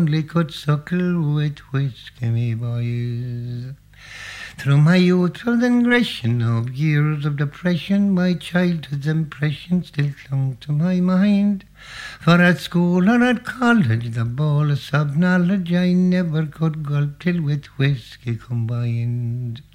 only could suckle with whiskey, me boys. Through my youthful ingression of years of depression, my childhood's impression still clung to my mind. For at school or at college, the bolus of knowledge I never could gulp till with whiskey combined.